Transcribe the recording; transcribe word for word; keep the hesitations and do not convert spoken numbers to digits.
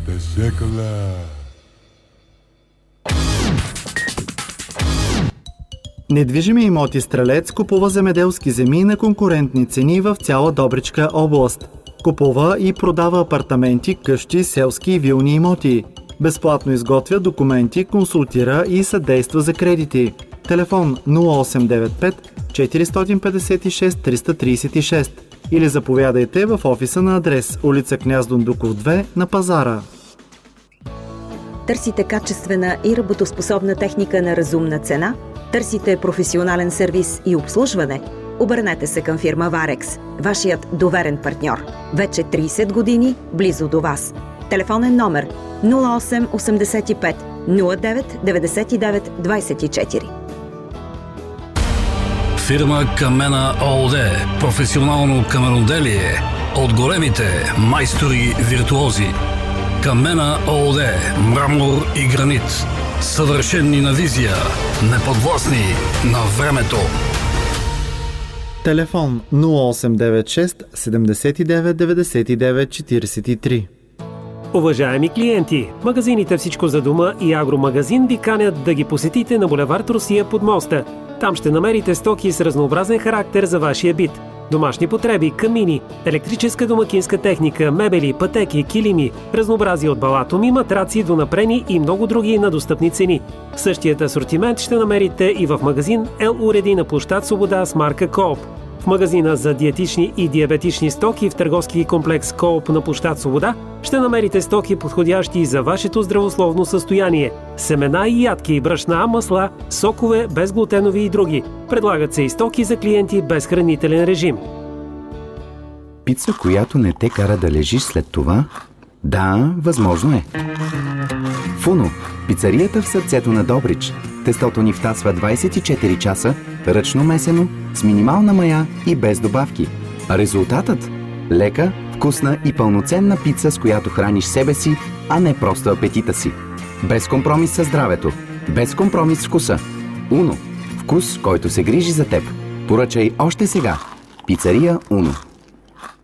Тесекла. Недвижими имоти Стрелец купува земеделски земи на конкурентни цени в цяла Добричка област. Купува и продава апартаменти, къщи, селски и вилни имоти. Безплатно изготвя документи, консултира и съдейства за кредити. Телефон нула осем девет пет четири пет шест три три шест или заповядайте в офиса на адрес улица Княз Дондуков две на Пазара. Търсите качествена и работоспособна техника на разумна цена? Търсите професионален сервис и обслужване? Обърнете се към фирма Варекс, вашият доверен партньор. Вече трийсет години близо до вас. Телефонен номер нула осем осемдесет и пет нула девет деветдесет и девет двадесет и четири. Фирма Камена ООД. Професионално каменоделие от големите майстори-виртуози. Камена ООД. Мрамор и гранит. Съвършенни на визия. Неподвластни на времето. Телефон нула осем девет шест седемдесет и девет деветдесет и девет четиридесет и три. Уважаеми клиенти, магазините Всичко за дома и Агромагазин ви канят да ги посетите на булевард Русия под моста. Там ще намерите стоки с разнообразен характер за вашия бит. Домашни потреби, камини, електрическа домакинска техника, мебели, пътеки, килими, разнообразие от балатоми, матраци до напрени и много други на достъпни цени. Същият асортимент ще намерите и в магазин Ел Уреди на площад Свобода с марка Кооп. В магазина за диетични и диабетични стоки в търговски комплекс Кооп на площад Свобода ще намерите стоки, подходящи за вашето здравословно състояние. Семена и ядки, брашна, масла, сокове, безглутенови и други. Предлагат се и стоки за клиенти без хранителен режим. Пица, която не те кара да лежиш след това? Да, възможно е. Фуно, пицарията в сърцето на Добрич. Тестото ни втасва двадесет и четири часа, ръчно месено, с минимална мая и без добавки. А резултатът? Лека, вкусна и пълноценна пица, с която храниш себе си, а не просто апетита си. Без компромис със здравето. Без компромис с вкуса. Уно. Вкус, който се грижи за теб. Поръчай още сега. Пицария Уно.